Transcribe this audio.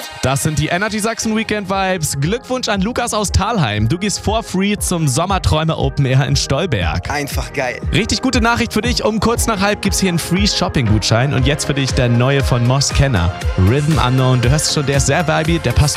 Das sind die Energy Sachsen Weekend Vibes. Glückwunsch an Lukas aus Thalheim. Du gehst for free zum Sommerträume Open Air in Stolberg. Einfach geil. Richtig gute Nachricht für dich. Um kurz nach halb gibt's hier einen Free Shopping Gutschein. Und jetzt für dich der neue von Moss Kenner. Rhythm Unknown. Du hörst schon, der ist sehr vibey. Der passt